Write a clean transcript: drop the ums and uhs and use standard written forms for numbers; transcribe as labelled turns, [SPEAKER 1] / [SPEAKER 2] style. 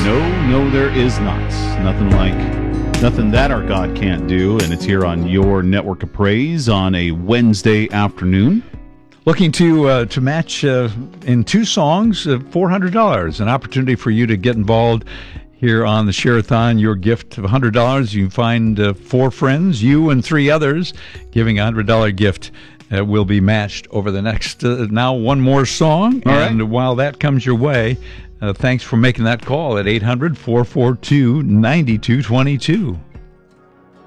[SPEAKER 1] No, there is not. Nothing that our God can't do, and it's here on your Network of Praise on a Wednesday afternoon.
[SPEAKER 2] Looking to match in two songs, $400, an opportunity for you to get involved here on the Share-a-thon. Your gift of $100, you find four friends, you and three others, giving a $100 gift. Will be matched over the next, now one more song.
[SPEAKER 1] All
[SPEAKER 2] and
[SPEAKER 1] right.
[SPEAKER 2] While that comes your way, thanks for making that call at 800-442-9222.